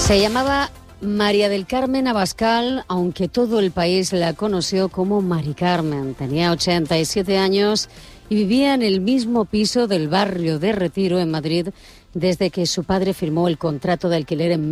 Se llamaba María del Carmen Abascal, aunque todo el país la conoció como Mari Carmen. Tenía 87 años y vivía en el mismo piso del barrio de Retiro, en Madrid, desde que su padre firmó el contrato de alquiler en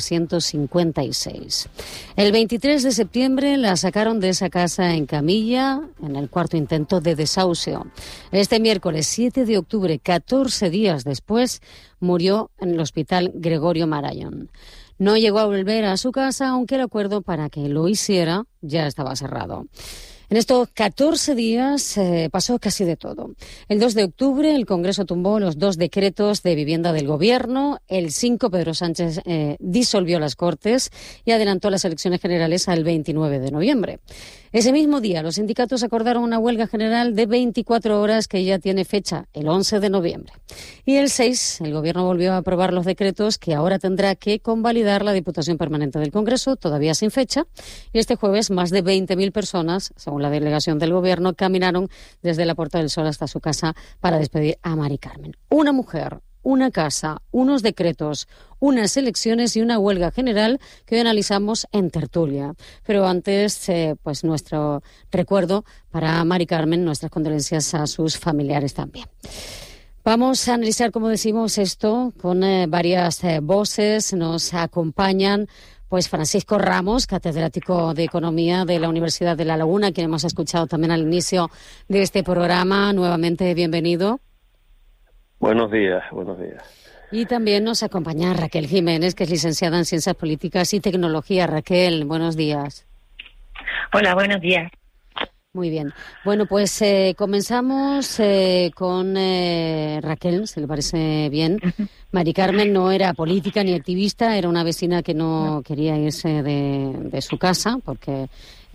1956. El 23 de septiembre la sacaron de esa casa en camilla, en el cuarto intento de desahucio. Este miércoles 7 de octubre, 14 días después, murió en el Hospital Gregorio Marañón. No llegó a volver a su casa, aunque el acuerdo para que lo hiciera ya estaba cerrado. En estos 14 días pasó casi de todo. El 2 de octubre el Congreso tumbó los 2 decretos de vivienda del Gobierno. El 5 Pedro Sánchez disolvió las Cortes y adelantó las elecciones generales al 29 de noviembre. Ese mismo día los sindicatos acordaron una huelga general de 24 horas que ya tiene fecha, el 11 de noviembre. Y el 6 el Gobierno volvió a aprobar los decretos que ahora tendrá que convalidar la Diputación Permanente del Congreso, todavía sin fecha. Y este jueves más de 20.000 personas, según la delegación del Gobierno, caminaron desde la Puerta del Sol hasta su casa para despedir a Mari Carmen. Una mujer, una casa, unos decretos, unas elecciones y una huelga general que hoy analizamos en tertulia. Pero antes, pues nuestro recuerdo para Mari Carmen, nuestras condolencias a sus familiares también. Vamos a analizar, como decimos, esto con varias voces. Nos acompañan pues Francisco Ramos, catedrático de Economía de la Universidad de La Laguna, quien hemos escuchado también al inicio de este programa. Nuevamente, bienvenido. Buenos días, buenos días. Y también nos acompaña Raquel Jiménez, que es licenciada en Ciencias Políticas y Tecnología. Raquel, buenos días. Hola, buenos días. Muy bien. Bueno, pues comenzamos con Raquel, si le parece bien. Mari Carmen no era política ni activista, era una vecina que no quería irse de su casa porque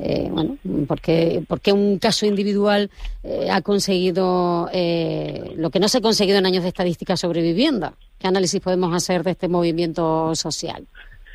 un caso individual ha conseguido lo que no se ha conseguido en años de estadística sobre vivienda. ¿Qué análisis podemos hacer de este movimiento social?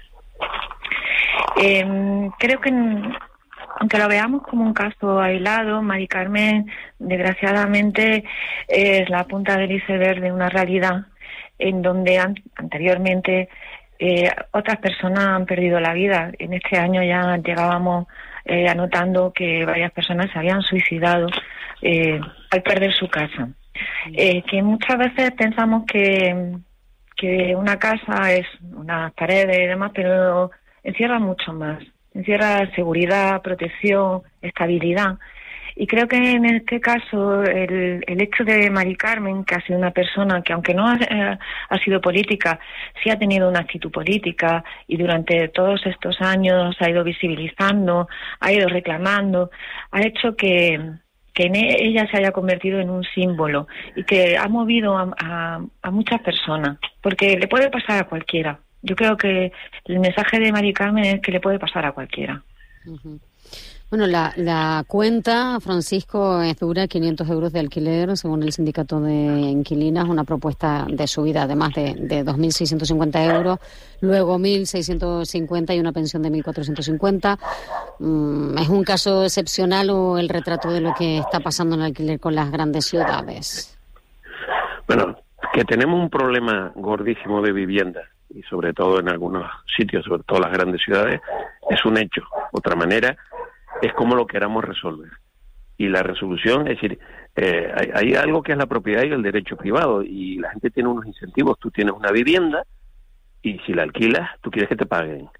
Creo que aunque lo veamos como un caso aislado, Mari Carmen, desgraciadamente, es la punta del iceberg de una realidad en donde anteriormente otras personas han perdido la vida. En este año ya llegábamos anotando que varias personas se habían suicidado al perder su casa. Que muchas veces pensamos que una casa es unas paredes y demás, pero encierra mucho más. Encierra seguridad, protección, estabilidad. Y creo que en este caso el hecho de Mari Carmen, que ha sido una persona que, aunque no ha sido política, sí ha tenido una actitud política y durante todos estos años ha ido visibilizando, ha ido reclamando, ha hecho que ella se haya convertido en un símbolo y que ha movido a muchas personas, porque le puede pasar a cualquiera. Yo creo que el mensaje de Mari Carmen es que le puede pasar a cualquiera. Uh-huh. Bueno, la cuenta, Francisco, es dura, 500 euros de alquiler, según el sindicato de inquilinas, una propuesta de subida además de 2.650 euros, luego 1.650 y una pensión de 1.450. ¿Es un caso excepcional o el retrato de lo que está pasando en el alquiler con las grandes ciudades? Bueno, que tenemos un problema gordísimo de vivienda, y sobre todo en algunos sitios, sobre todo las grandes ciudades, es un hecho. Otra manera es cómo lo queramos resolver. Y la resolución, es decir, hay algo que es la propiedad y el derecho privado, y la gente tiene unos incentivos. Tú tienes una vivienda y si la alquilas, tú quieres que te paguen.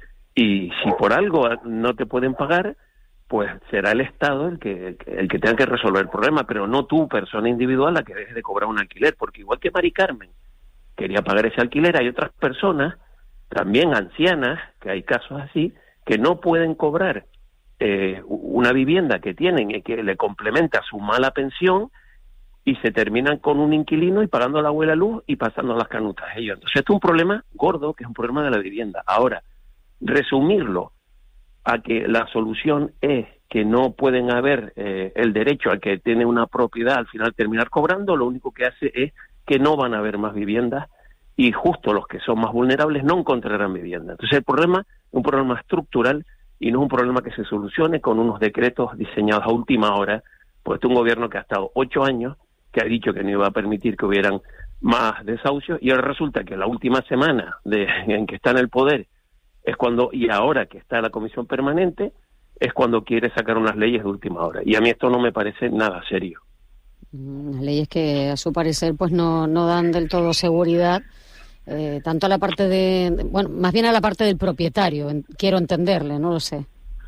Y si por algo no te pueden pagar, pues será el Estado el que tenga que resolver el problema, pero no tú, persona individual, la que dejes de cobrar un alquiler, porque igual que Mari Carmen quería pagar ese alquiler, hay otras personas, también ancianas, que hay casos así, que no pueden cobrar una vivienda que tienen y que le complementa su mala pensión y se terminan con un inquilino y pagando la abuela luz y pasando las canutas ellos. Entonces esto es un problema gordo, que es un problema de la vivienda. Ahora, resumirlo a que la solución es que no pueden haber el derecho al que tiene una propiedad al final terminar cobrando, lo único que hace es que no van a haber más viviendas y justo los que son más vulnerables no encontrarán vivienda. Entonces el problema es un problema estructural y no es un problema que se solucione con unos decretos diseñados a última hora, porque es un gobierno que ha estado 8 años, que ha dicho que no iba a permitir que hubieran más desahucios, y ahora resulta que la última semana en que está en el poder es cuando, y ahora que está la comisión permanente, es cuando quiere sacar unas leyes de última hora. Y a mí esto no me parece nada serio. Unas leyes que, a su parecer, pues no dan del todo seguridad, tanto a la parte bueno, más bien a la parte del propietario, quiero entenderle, no lo sé.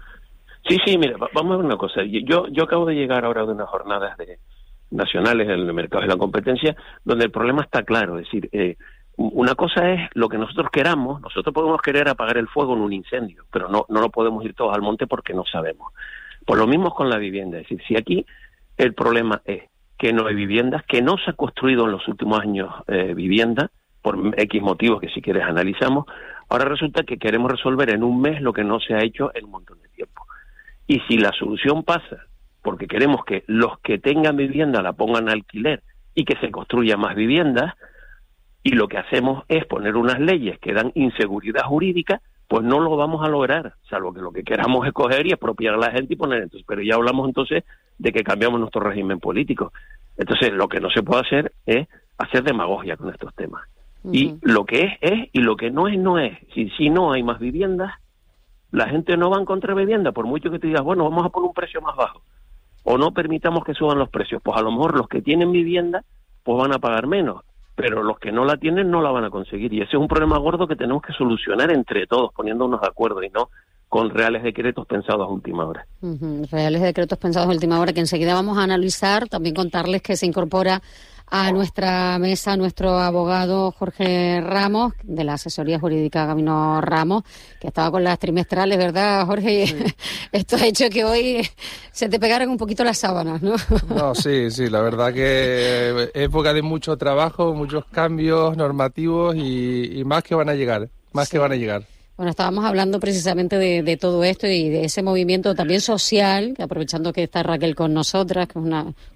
Sí, mira, vamos a ver una cosa. Yo acabo de llegar ahora de unas jornadas nacionales en el mercado de la competencia, donde el problema está claro. Es decir, una cosa es lo que nosotros queramos. Nosotros podemos querer apagar el fuego en un incendio, pero no lo podemos ir todos al monte porque no sabemos. Pues lo mismo con la vivienda. Es decir, si aquí el problema es que no hay viviendas, que no se ha construido en los últimos años vivienda, por X motivos que si quieres analizamos, ahora resulta que queremos resolver en un mes lo que no se ha hecho en un montón de tiempo. Y si la solución pasa porque queremos que los que tengan vivienda la pongan a alquiler y que se construya más viviendas, y lo que hacemos es poner unas leyes que dan inseguridad jurídica, pues no lo vamos a lograr, salvo que lo que queramos es coger y expropiar a la gente y poner entonces. Pero ya hablamos entonces de que cambiamos nuestro régimen político. Entonces lo que no se puede hacer es hacer demagogia con estos temas. Uh-huh. Y lo que es y lo que no es, no es. Si no hay más viviendas, la gente no va a encontrar vivienda, por mucho que te digas, bueno, vamos a poner un precio más bajo, o no permitamos que suban los precios. Pues a lo mejor los que tienen vivienda, pues van a pagar menos, pero los que no la tienen no la van a conseguir. Y ese es un problema gordo que tenemos que solucionar entre todos, poniéndonos de acuerdo y no con reales decretos pensados a última hora. Uh-huh. Reales decretos pensados a última hora, que enseguida vamos a analizar. También contarles que se incorpora a nuestra mesa nuestro abogado Jorge Ramos, de la asesoría jurídica Gabino Ramos, que estaba con las trimestrales, ¿verdad, Jorge? Sí. Esto ha hecho que hoy se te pegaran un poquito las sábanas, ¿no? No, sí, la verdad que época de mucho trabajo, muchos cambios normativos y más que van a llegar, que van a llegar. Bueno, estábamos hablando precisamente de todo esto y de ese movimiento también social, que aprovechando que está Raquel con nosotras, que es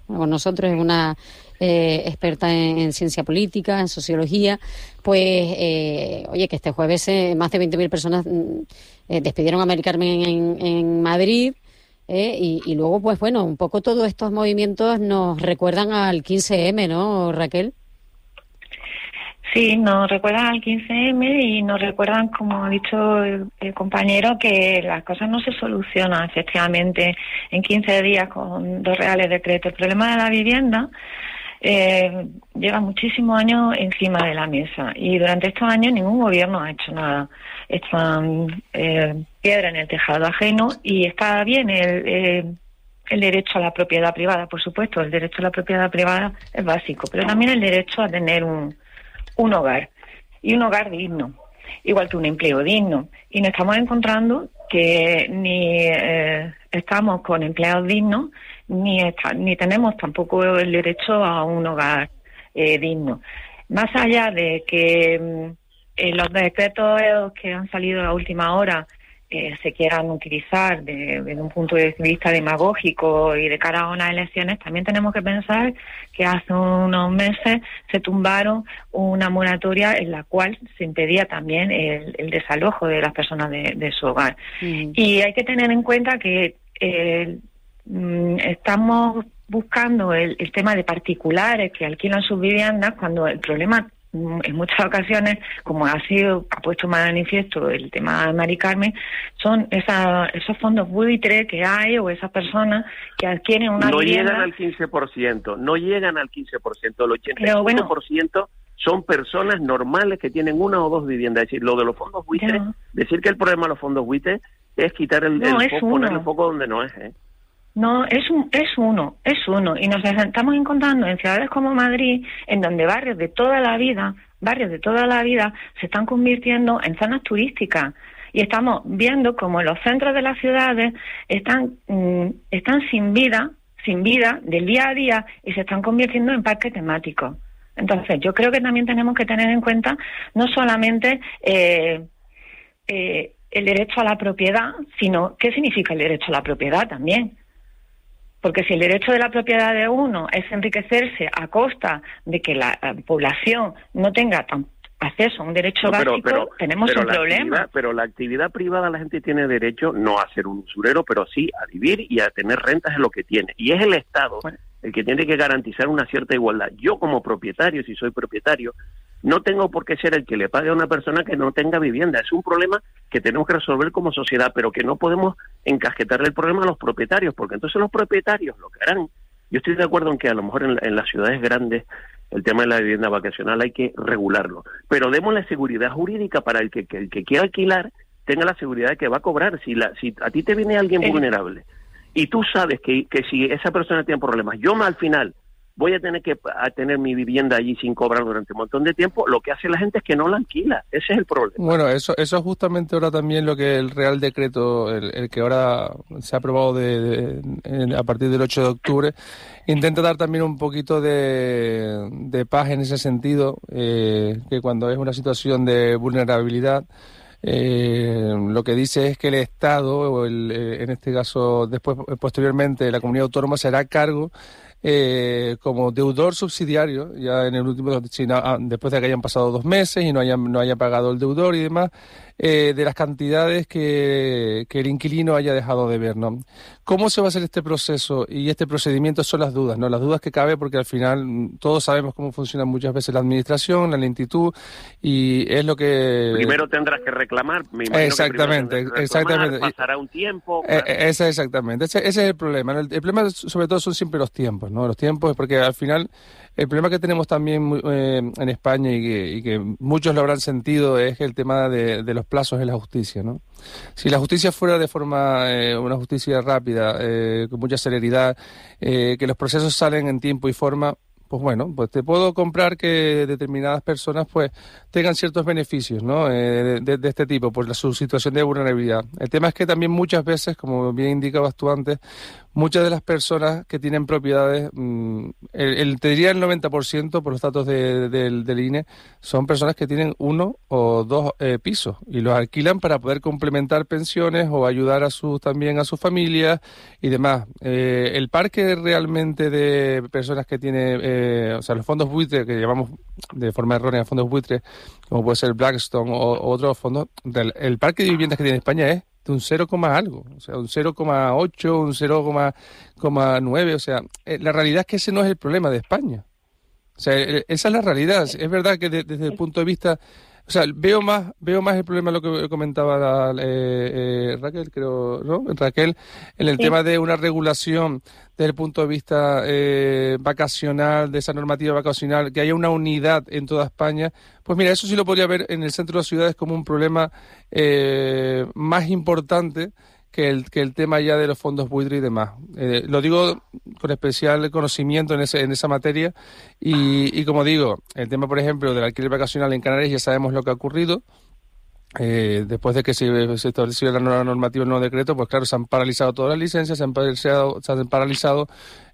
una experta en ciencia política, en sociología, pues, oye, que este jueves más de 20.000 personas despidieron a Mari Carmen en Madrid, y luego, pues bueno, un poco todos estos movimientos nos recuerdan al 15M, ¿no, Raquel? Sí, nos recuerdan al 15M y nos recuerdan, como ha dicho el compañero, que las cosas no se solucionan efectivamente en 15 días con 2 reales decretos. El problema de la vivienda lleva muchísimos años encima de la mesa y durante estos años ningún gobierno ha hecho nada. Están piedra en el tejado ajeno y está bien el derecho a la propiedad privada, por supuesto. El derecho a la propiedad privada es básico, pero también el derecho a tener un hogar, y un hogar digno, igual que un empleo digno. Y nos estamos encontrando que ni estamos con empleos dignos, ni tenemos tampoco el derecho a un hogar digno. Más allá de que los decretos que han salido a última hora se quieran utilizar desde un punto de vista demagógico y de cara a unas elecciones, también tenemos que pensar que hace unos meses se tumbaron una moratoria en la cual se impedía también el desalojo de las personas de su hogar. Y hay que tener en cuenta que estamos buscando el tema de particulares que alquilan sus viviendas cuando el problema en muchas ocasiones, como ha puesto más manifiesto el tema de Mari Carmen, son esos fondos buitre que hay o esas personas que adquieren una vivienda. No llegan al 15%, el 85% son personas normales que tienen una o dos viviendas. Es decir, lo de los fondos buitre, decir que el problema de los fondos buitre es quitar el foco, poner el foco donde no es, No, es uno, y nos estamos encontrando en ciudades como Madrid, en donde barrios de toda la vida se están convirtiendo en zonas turísticas, y estamos viendo como los centros de las ciudades están sin vida del día a día y se están convirtiendo en parques temáticos. Entonces, yo creo que también tenemos que tener en cuenta no solamente el derecho a la propiedad, sino qué significa el derecho a la propiedad también. Porque si el derecho de la propiedad de uno es enriquecerse a costa de que la población no tenga acceso a un derecho básico, tenemos un problema. Pero la actividad privada, la gente tiene derecho no a ser un usurero, pero sí a vivir y a tener rentas en lo que tiene. Y es el Estado el que tiene que garantizar una cierta igualdad. Yo como propietario, si soy propietario, no tengo por qué ser el que le pague a una persona que no tenga vivienda. Es un problema que tenemos que resolver como sociedad, pero que no podemos encasquetarle el problema a los propietarios, porque entonces los propietarios lo que harán. Yo estoy de acuerdo en que a lo mejor en las ciudades grandes el tema de la vivienda vacacional hay que regularlo, pero demos la seguridad jurídica para el que quiera alquilar tenga la seguridad de que va a cobrar. Si a ti te viene alguien vulnerable y tú sabes que si esa persona tiene problemas, al final voy a tener que tener mi vivienda allí sin cobrar durante un montón de tiempo, lo que hace la gente es que no la alquila. Ese es el problema. Bueno, eso es justamente ahora también lo que el Real Decreto, el que ahora se ha aprobado a partir del 8 de octubre, intenta dar también un poquito de paz en ese sentido, que cuando es una situación de vulnerabilidad, lo que dice es que el Estado, o en este caso posteriormente la comunidad autónoma, se hará cargo como deudor subsidiario, ya en el último, después de que hayan pasado 2 meses y no haya pagado el deudor y demás, de las cantidades que el inquilino haya dejado de ver, ¿no? ¿Cómo se va a hacer este proceso y este procedimiento? Son las dudas, ¿no? Las dudas que cabe, porque al final todos sabemos cómo funciona muchas veces la administración, la lentitud, y es lo que... Primero tendrás que reclamar, me imagino. Exactamente. Pasará un tiempo. Exactamente, ese es el problema, ¿no? El problema sobre todo son siempre los tiempos, ¿no? Los tiempos es porque al final el problema que tenemos también en España y que muchos lo habrán sentido es el tema de los plazos en la justicia, ¿no? Si la justicia fuera de forma, una justicia rápida, con mucha celeridad, que los procesos salen en tiempo y forma, pues bueno, pues te puedo comprar que determinadas personas pues tengan ciertos beneficios, ¿no? De este tipo, por su situación de vulnerabilidad. El tema es que también muchas veces, como bien indicabas tú antes, muchas de las personas que tienen propiedades, te diría el 90% por los datos del INE, son personas que tienen 1 o 2 pisos y los alquilan para poder complementar pensiones o ayudar también a sus familias y demás. El parque realmente de personas que tiene, o sea, los fondos buitres, que llamamos de forma errónea fondos buitres, como puede ser Blackstone o otros fondos, el parque de viviendas que tiene España es de un 0, algo, o sea, un 0,8, un 0,9, o sea, la realidad es que ese no es el problema de España. O sea, esa es la realidad. Es verdad que desde el punto de vista, o sea, veo más el problema, lo que comentaba Raquel, creo, ¿no? Raquel, en el tema de una regulación desde el punto de vista vacacional, de esa normativa vacacional, que haya una unidad en toda España. Pues mira, eso sí lo podría ver en el centro de las ciudades como un problema más importante que el tema ya de los fondos buitre y demás. Lo digo con especial conocimiento en esa materia y como digo, el tema, por ejemplo, del alquiler vacacional en Canarias, ya sabemos lo que ha ocurrido. Después de que se estableció la nueva normativa, el nuevo decreto, pues claro, se han paralizado todas las licencias, se han paralizado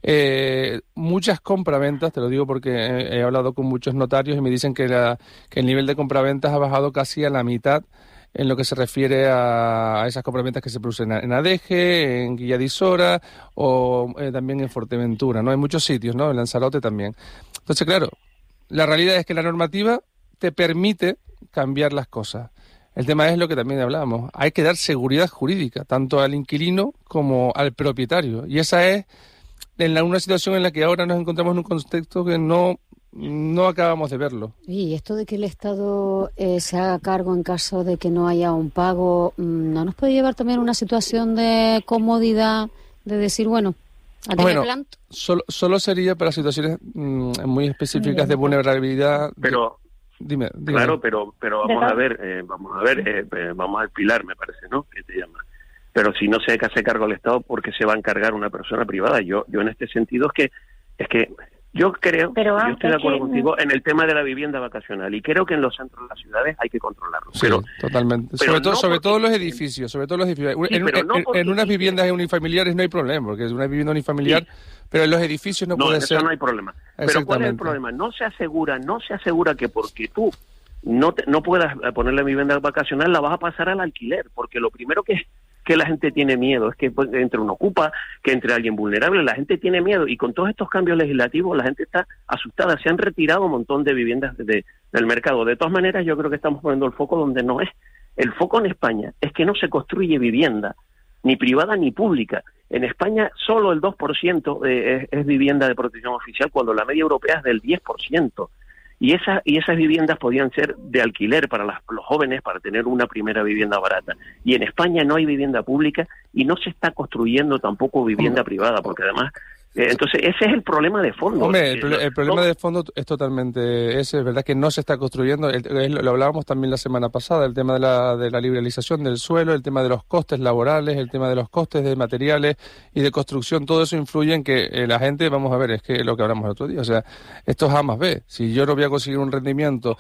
muchas compraventas, te lo digo porque he hablado con muchos notarios y me dicen que el nivel de compraventas ha bajado casi a la mitad en lo que se refiere a esas compraventas que se producen en Adeje, en Guilla de Isora o también en Fuerteventura, ¿no? Hay muchos sitios, ¿no? En Lanzarote también. Entonces, claro, la realidad es que la normativa te permite cambiar las cosas. El tema es lo que también hablábamos. Hay que dar seguridad jurídica, tanto al inquilino como al propietario. Y esa es una situación en la que ahora nos encontramos en un contexto que no acabamos de verlo. Y esto de que el Estado se haga cargo en caso de que no haya un pago, ¿no nos puede llevar también a una situación de comodidad, de decir, bueno, aquí me planto? Solo sería para situaciones muy específicas de vulnerabilidad. Pero... Dime. Claro, pero vamos a ver, vamos al pilar, me parece, ¿no? ¿Qué te llama? Pero si no se hace cargo el Estado, ¿por qué se va a encargar una persona privada? Yo en este sentido es que yo creo, yo estoy de acuerdo contigo en el tema de la vivienda vacacional y creo que en los centros de las ciudades hay que controlarlo. Sí, totalmente. Sobre todo los edificios. En unas viviendas unifamiliares no hay problema, porque es una vivienda unifamiliar, pero en los edificios no puede ser. No hay problema. Pero ¿cuál es el problema? No se asegura que porque tú no puedas poner la vivienda vacacional la vas a pasar al alquiler, porque lo primero que la gente tiene miedo es que entre un ocupa, que entre alguien vulnerable, la gente tiene miedo y con todos estos cambios legislativos la gente está asustada, se han retirado un montón de viviendas del mercado. De todas maneras, yo creo que estamos poniendo el foco donde no es. El foco en España es que no se construye vivienda, ni privada ni pública, En España solo el 2% es vivienda de protección oficial, cuando la media europea es del 10%. Y esas viviendas podían ser de alquiler para los jóvenes, para tener una primera vivienda barata. Y en España no hay vivienda pública y no se está construyendo tampoco vivienda privada, porque además... entonces, ese es el problema de fondo. Hombre, el problema de fondo es totalmente ese, es verdad que no se está construyendo, lo hablábamos también la semana pasada, el tema de la liberalización del suelo, el tema de los costes laborales, el tema de los costes de materiales y de construcción, todo eso influye en que la gente, vamos a ver, es que lo que hablamos el otro día, o sea, esto es A más B. Si yo no voy a conseguir un rendimiento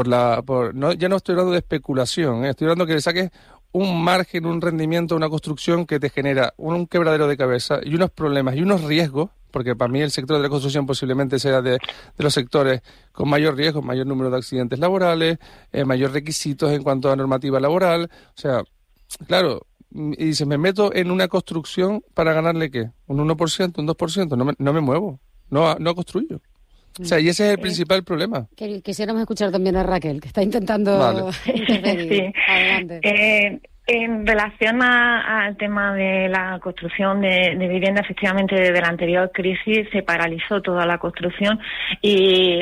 ya no estoy hablando de especulación, estoy hablando que le saques un margen, un rendimiento, una construcción que te genera un quebradero de cabeza y unos problemas y unos riesgos, porque para mí el sector de la construcción posiblemente sea de los sectores con mayor riesgo, mayor número de accidentes laborales, mayor requisitos en cuanto a normativa laboral. O sea, claro, y si me meto en una construcción para ganarle, ¿qué? ¿Un 1%, un 2%? No me muevo, no construyo. O sea, y ese es el principal problema. Quisiéramos escuchar también a Raquel, que está intentando intervenir. Sí. Adelante. En relación al tema de la construcción de vivienda, efectivamente desde la anterior crisis se paralizó toda la construcción y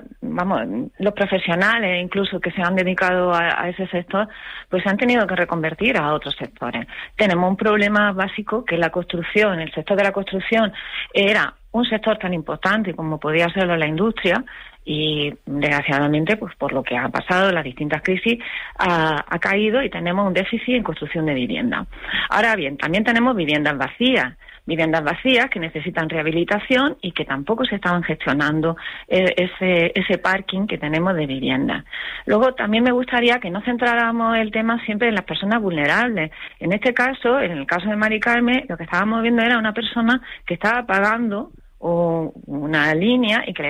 los profesionales incluso que se han dedicado a ese sector, pues se han tenido que reconvertir a otros sectores. Tenemos un problema básico que la construcción, el sector de la construcción era un sector tan importante como podía serlo la industria, y desgraciadamente, pues por lo que ha pasado, las distintas crisis, ha caído y tenemos un déficit en construcción de vivienda. Ahora bien, también tenemos viviendas vacías que necesitan rehabilitación y que tampoco se estaban gestionando ese parking que tenemos de vivienda. Luego también me gustaría que no centráramos el tema siempre en las personas vulnerables. En este caso, en el caso de Mari Carmen, lo que estábamos viendo era una persona que estaba pagando una línea y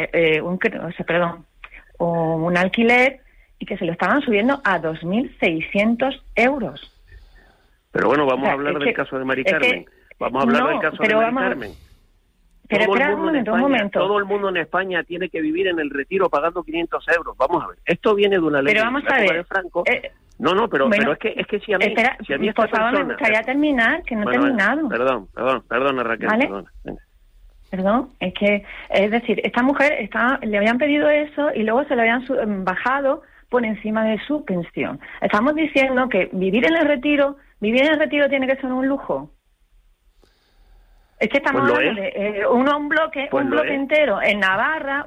un alquiler y que se lo estaban subiendo a 2.600 euros. Pero bueno, vamos a hablar del caso de Mari Carmen. Vamos a hablar del caso de Mari Carmen. Pero espera un momento. Todo el mundo en España tiene que vivir en el Retiro pagando 500 euros. Vamos a ver. Esto viene de una ley de Franco. Pero es que si a mí... Espera, por favor, me gustaría terminar, que no he terminado. Perdona, Raquel. ¿Vale? Perdona. Venga. Perdón, es decir, esta mujer le habían pedido eso y luego se lo habían bajado por encima de su pensión. Estamos diciendo que vivir en el retiro tiene que ser un lujo. Es que estamos hablando de un bloque entero en Navarra,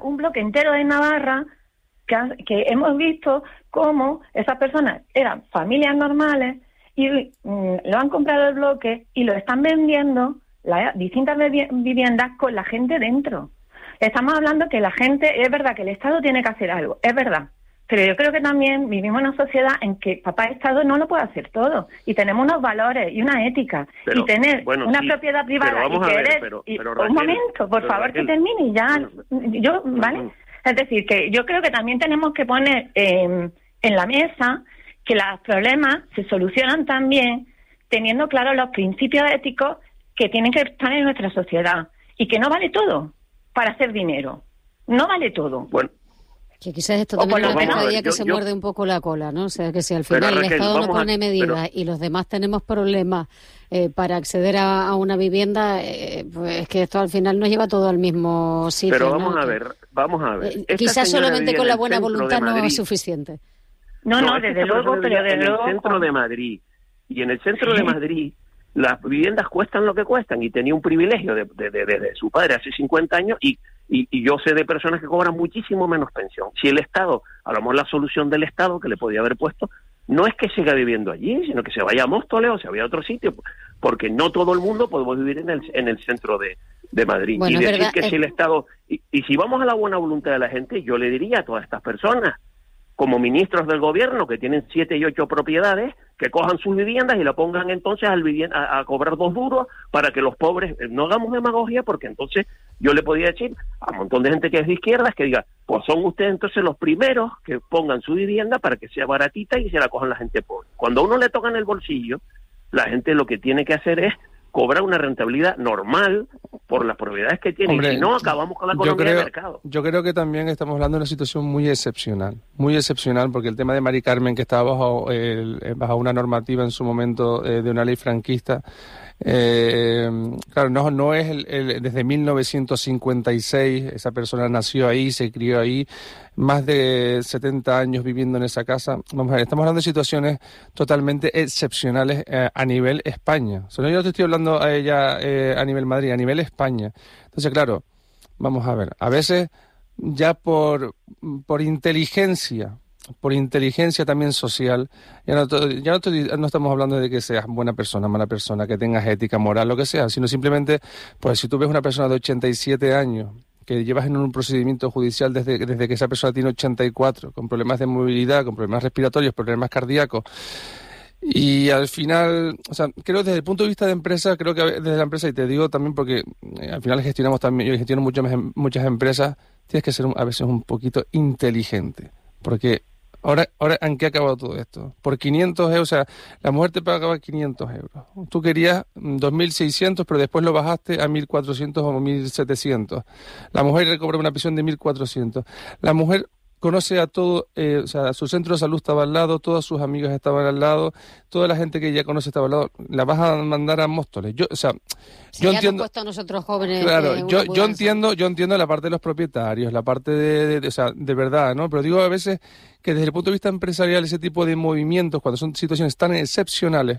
que hemos visto cómo esas personas eran familias normales y lo han comprado el bloque y lo están vendiendo las distintas viviendas con la gente dentro. Estamos hablando que la gente, es verdad que el Estado tiene que hacer algo, es verdad, pero yo creo que también vivimos en una sociedad en que papá Estado no lo puede hacer todo, y tenemos unos valores y una ética, y tener una propiedad privada y querer... Un momento, por favor, Raquel, que termine y ya... ¿Vale? Es decir, que yo creo que también tenemos que poner en la mesa que los problemas se solucionan también teniendo claros los principios éticos que tienen que estar en nuestra sociedad, y que no vale todo para hacer dinero. No vale todo. Bueno, que quizás esto también es una pescadilla que se muerde un poco la cola, ¿no? O sea, que si al final el Estado no pone medidas y los demás tenemos problemas para acceder a una vivienda, pues es que esto al final nos lleva todo al mismo sitio. Pero vamos a ver. Quizás solamente con la buena voluntad no es suficiente. No, desde luego, pero desde luego... En el centro de Madrid, y en el centro de Madrid... Las viviendas cuestan lo que cuestan, y tenía un privilegio de su padre hace 50 años, y yo sé de personas que cobran muchísimo menos pensión. Si el Estado, a lo mejor la solución del Estado que le podía haber puesto, no es que siga viviendo allí, sino que se vaya a Móstoles o se vaya a otro sitio, porque no todo el mundo podemos vivir en el centro de Madrid. Bueno, y decir que si el Estado... Y si vamos a la buena voluntad de la gente, yo le diría a todas estas personas, como ministros del gobierno que tienen 7 y 8 propiedades, que cojan sus viviendas y la pongan entonces a cobrar 2 duros para que los pobres... No hagamos demagogia, porque entonces yo le podía decir a un montón de gente que es de izquierdas que diga, pues son ustedes entonces los primeros que pongan su vivienda para que sea baratita y se la cojan la gente pobre. Cuando a uno le toca en el bolsillo, la gente lo que tiene que hacer es cobrar una rentabilidad normal por las propiedades que tiene. Hombre, y si no, acabamos con la economía de mercado. Yo creo que también estamos hablando de una situación muy excepcional, porque el tema de Mari Carmen, que estaba bajo una normativa en su momento de una ley franquista, Claro, no es desde 1956, esa persona nació ahí, se crió ahí, más de 70 años viviendo en esa casa. Vamos a ver, estamos hablando de situaciones totalmente excepcionales a nivel España. O sea, yo no te estoy hablando a ella a nivel Madrid, a nivel España. Entonces, claro, vamos a ver, a veces ya por inteligencia también social, no estamos hablando de que seas buena persona, mala persona, que tengas ética, moral, lo que sea, sino simplemente, pues si tú ves una persona de 87 años que llevas en un procedimiento judicial desde que esa persona tiene 84, con problemas de movilidad, con problemas respiratorios, problemas cardíacos, y al final, o sea, creo desde el punto de vista de empresa, creo que desde la empresa, y te digo también porque al final gestionamos también, yo gestiono muchas empresas, tienes que ser a veces un poquito inteligente, porque ahora, ¿en qué ha acabado todo esto? Por 500 euros, o sea, la mujer te pagaba 500 euros. Tú querías 2.600, pero después lo bajaste a 1.400 o 1.700. La mujer recobra una pensión de 1.400. La mujer conoce a todo, o sea, su centro de salud estaba al lado, todas sus amigas estaban al lado, toda la gente que ella conoce estaba al lado. La vas a mandar a Móstoles. Yo entiendo. Puesto a nosotros jóvenes. Claro, yo entiendo la parte de los propietarios, la parte o sea, de verdad, ¿no? Pero digo a veces que desde el punto de vista empresarial ese tipo de movimientos, cuando son situaciones tan excepcionales,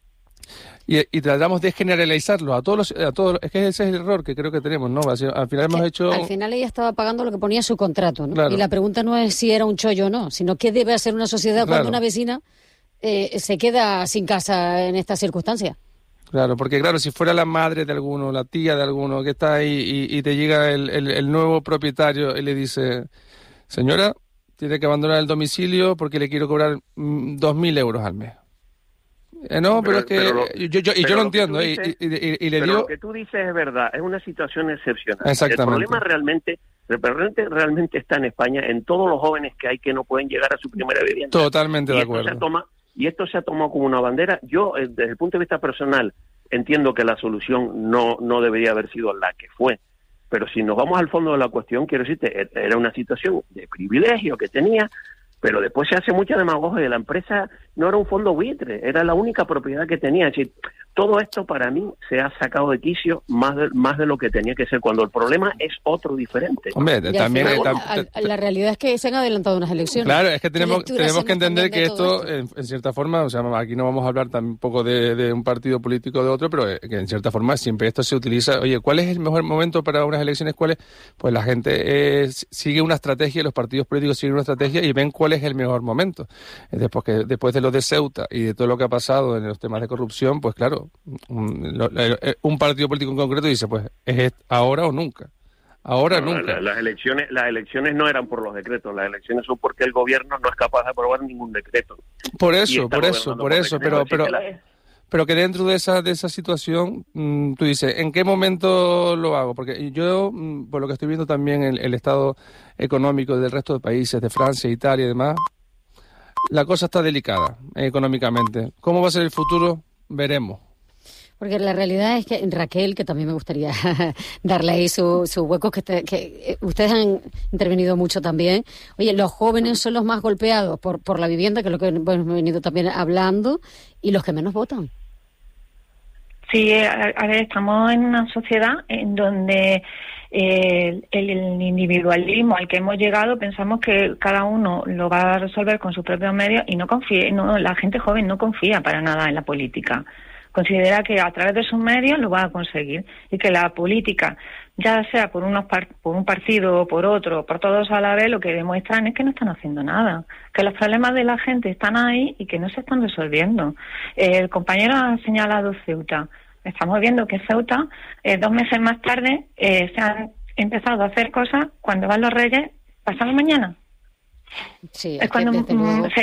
y tratamos de generalizarlo a todos, es que ese es el error que creo que tenemos, ¿no? Al final hemos hecho... Al final ella estaba pagando lo que ponía su contrato, ¿no? Claro. Y la pregunta no es si era un chollo o no, sino qué debe hacer una sociedad cuando una vecina se queda sin casa en estas circunstancias. Claro, porque claro, si fuera la madre de alguno, la tía de alguno que está ahí y te llega el nuevo propietario y le dice, señora, tiene que abandonar el domicilio porque le quiero cobrar 2.000 euros al mes. No, pero es que yo lo entiendo, y le digo... Lo que tú dices es verdad, es una situación excepcional. Exactamente. El problema realmente está en España, en todos los jóvenes que hay que no pueden llegar a su primera vivienda. Totalmente de acuerdo. Y esto se ha tomado como una bandera. Yo, desde el punto de vista personal, entiendo que la solución no debería haber sido la que fue. Pero si nos vamos al fondo de la cuestión, quiero decirte, era una situación de privilegio que tenía, pero después se hace mucha demagogia de la empresa, no era un fondo buitre, era la única propiedad que tenía. Es decir, todo esto para mí se ha sacado de quicio más de lo que tenía que ser, cuando el problema es otro diferente. Hombre, también... La realidad es que se han adelantado unas elecciones. Claro, es que tenemos que entender que esto, en cierta forma, o sea, aquí no vamos a hablar tampoco de un partido político o de otro, pero que en cierta forma siempre esto se utiliza. Oye, ¿cuál es el mejor momento para unas elecciones? ¿Cuál es? Pues la gente sigue una estrategia, los partidos políticos siguen una estrategia y ven cuál es el mejor momento. Después de lo de Ceuta y de todo lo que ha pasado en los temas de corrupción, pues claro, un partido político en concreto dice, pues es ahora o nunca. Nunca. Las elecciones no eran por los decretos, las elecciones son porque el gobierno no es capaz de aprobar ningún decreto. Por eso, pero que dentro de esa situación, tú dices, ¿en qué momento lo hago? Porque yo, por lo que estoy viendo también el estado económico del resto de países, de Francia, Italia y demás, la cosa está delicada económicamente. ¿Cómo va a ser el futuro? Veremos. Porque la realidad es que Raquel, que también me gustaría darle ahí su hueco, que ustedes han intervenido mucho también. Oye, los jóvenes son los más golpeados por la vivienda, que es lo que hemos venido también hablando, y los que menos votan. Sí, a ver, estamos en una sociedad en donde el individualismo al que hemos llegado, pensamos que cada uno lo va a resolver con sus propios medios y la gente joven no confía para nada en la política. Considera que a través de sus medios lo va a conseguir y que la política, ya sea por un partido o por otro, por todos a la vez, lo que demuestran es que no están haciendo nada, que los problemas de la gente están ahí y que no se están resolviendo. El compañero ha señalado Ceuta. Estamos viendo que Ceuta, 2 meses más tarde, se han empezado a hacer cosas cuando van los Reyes, pasado mañana. Sí, es cuando es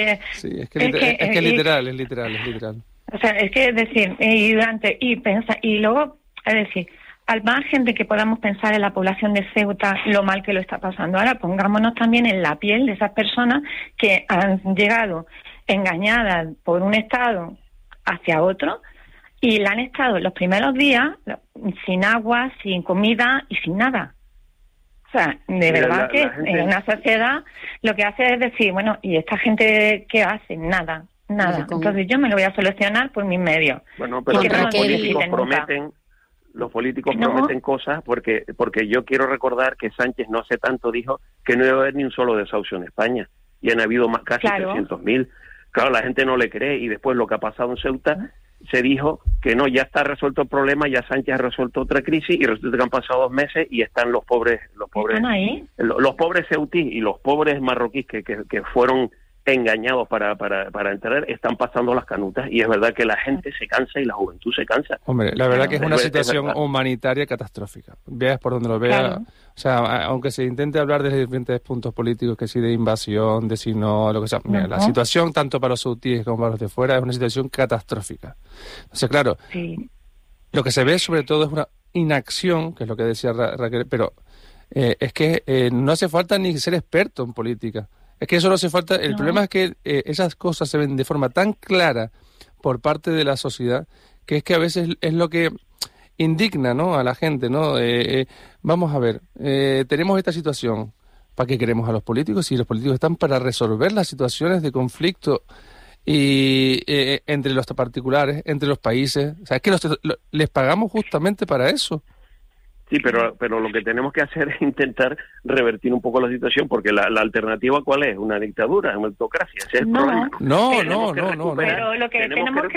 literal. O sea, es que decir, y luego, es decir, al margen de que podamos pensar en la población de Ceuta lo mal que lo está pasando ahora, pongámonos también en la piel de esas personas que han llegado engañadas por un Estado hacia otro y la han estado los primeros días sin agua, sin comida y sin nada. O sea, de verdad que en una sociedad lo que hace es decir, bueno, ¿y esta gente qué hace? Nada. Nada. Entonces yo me lo voy a solucionar por mis medios. Bueno, pero los políticos prometen cosas porque yo quiero recordar que Sánchez no hace tanto dijo que no iba a haber ni un solo desahucio en España y han habido casi 300.000. Claro, la gente no le cree y después lo que ha pasado en Ceuta se dijo que no, ya está resuelto el problema, ya Sánchez ha resuelto otra crisis y resulta que han pasado 2 meses y están los pobres ¿Están ahí? Los pobres ceutí y los pobres marroquíes que fueron engañados para entrar, están pasando las canutas y es verdad que la gente se cansa y la juventud se cansa. Hombre, la verdad que es una situación humanitaria catastrófica. Veas por donde lo veas. Claro. O sea, aunque se intente hablar desde diferentes puntos políticos, que si de invasión, de si no, lo que sea. Mira, la situación, tanto para los ceutíes como para los de fuera, es una situación catastrófica. Entonces, claro, lo que se ve sobre todo es una inacción, que es lo que decía Raquel, pero es que no hace falta ni ser experto en política. Es que eso no hace falta. El problema es que esas cosas se ven de forma tan clara por parte de la sociedad que es que a veces es lo que indigna, ¿no?, a la gente, ¿no? Vamos a ver, tenemos esta situación. ¿Para qué queremos a los políticos? Si los políticos están para resolver las situaciones de conflicto y entre los particulares, entre los países. O sea, es que les pagamos justamente para eso. Sí, pero lo que tenemos que hacer es intentar revertir un poco la situación, porque la alternativa, ¿cuál es? Una dictadura, una autocracia. Ese es el problema. No. Pero lo que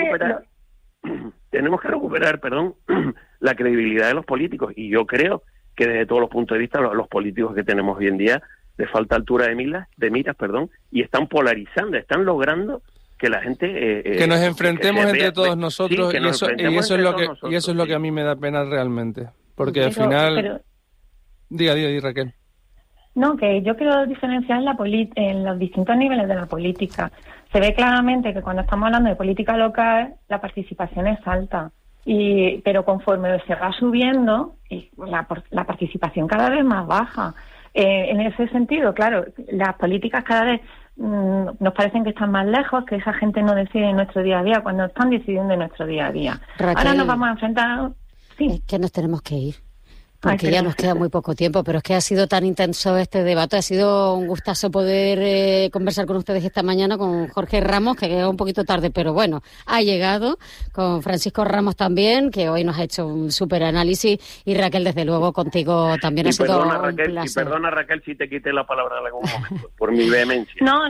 tenemos que recuperar, la credibilidad de los políticos. Y yo creo que desde todos los puntos de vista, los políticos que tenemos hoy en día, les falta altura de miras, y están polarizando, están logrando que la gente... que nos enfrentemos entre todos nosotros, y eso es lo que a mí me da pena realmente. Porque al final... Diga, Raquel. No, que yo quiero diferenciar en los distintos niveles de la política. Se ve claramente que cuando estamos hablando de política local, la participación es alta. Pero conforme se va subiendo, la participación cada vez más baja. En ese sentido, claro, las políticas cada vez nos parecen que están más lejos, que esa gente no decide en nuestro día a día, cuando están decidiendo en nuestro día a día. Raquel, ahora nos vamos a enfrentar... Sí. Es que nos tenemos que ir, porque ya nos queda muy poco tiempo, pero es que ha sido tan intenso este debate, ha sido un gustazo poder conversar con ustedes esta mañana, con Jorge Ramos, que quedó un poquito tarde, pero bueno, ha llegado, con Francisco Ramos también, que hoy nos ha hecho un súper análisis, y Raquel, desde luego, contigo también ha sido un placer. Y perdona, Raquel, si te quité la palabra en algún momento, por mi vehemencia. No,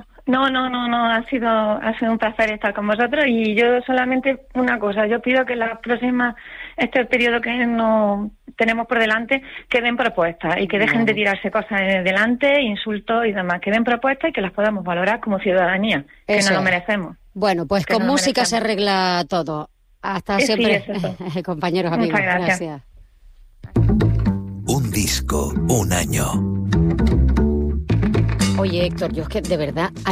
ha sido un placer estar con vosotros, y yo solamente una cosa, yo pido que las próximas, este periodo que no tenemos por delante, que den propuestas y que dejen de tirarse cosas delante, insultos y demás, que den propuestas y que las podamos valorar como ciudadanía, que nos lo merecemos. Bueno, pues con música se arregla todo. Hasta siempre, compañeros, amigos. Muchas gracias. Un disco, un año. Oye, Héctor, yo es que de verdad...